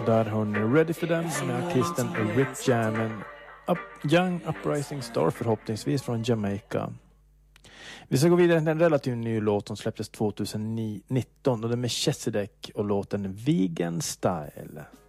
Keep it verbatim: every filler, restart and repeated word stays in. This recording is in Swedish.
Där har ni Ready for Them med artisten Rick Jamin, Up, Young Uprising Star, förhoppningsvis från Jamaica. Vi ska gå vidare till en relativt ny låt som släpptes tjugonitton och det är med Chesedek och låten Vegan Style.